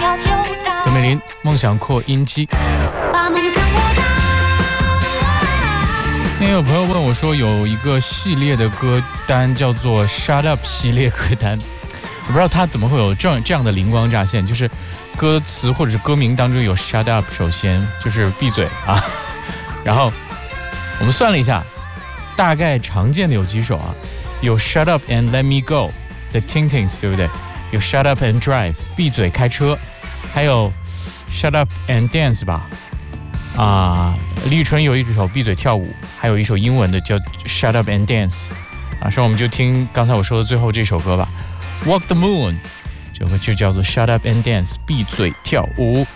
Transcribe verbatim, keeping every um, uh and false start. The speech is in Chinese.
刘美玲，梦想扩音机。 把梦想扩大。 那有朋友问我说，有一个系列的歌单叫做 Shut Up 系列歌单，我不知道他怎么会有这样这样的灵光乍现，就是歌词或者是歌名当中有 Shut Up， 首先就是闭嘴啊，然后我们算了一下，大概常见的有几首啊，有 Shut Up and Let Me Go 的 Tintins， 对不对？有 Shut Up and Drive 闭嘴开车，还有 Shut Up and Dance 吧。啊，李宇春有一首闭嘴跳舞，还有一首英文的叫 Shut Up and Dance。啊，所以我们就听刚才我说的最后这首歌吧 ，Walk the Moon， 这首歌就叫做 Shut Up and Dance， 闭嘴跳舞。